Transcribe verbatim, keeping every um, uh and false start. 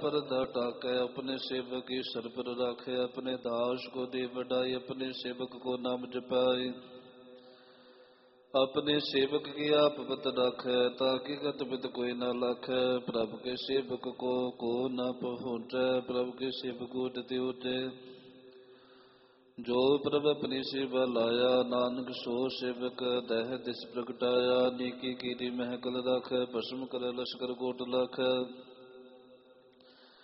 परदा टाकै अपने सेवक की सर पर राखे। अपने दास को दे बढ़ाई अपने सेवक को नाम जपाई। अपने सेवक की आप पत राखै ताकि गत बित कोई न लाखै। प्रभु के सेवक को को न पहुँचै प्रभु के सेवक उठते उठे। जो प्रभु अपनी सेवा लाया नानक सो सेवक दह दिस प्रगटाया। नीकी कीरी महकल राखै भस्म कर लश्कर कोट लाखै।